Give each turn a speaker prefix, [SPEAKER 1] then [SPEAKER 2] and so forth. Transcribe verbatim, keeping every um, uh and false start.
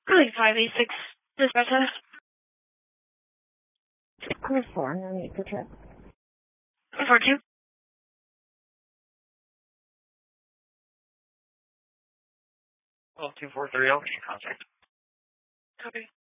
[SPEAKER 1] Really five eight six dispatcher.
[SPEAKER 2] Clear four, no need for trip.
[SPEAKER 1] Four two.
[SPEAKER 3] Well, two four three, I'll get contact.
[SPEAKER 1] Copy.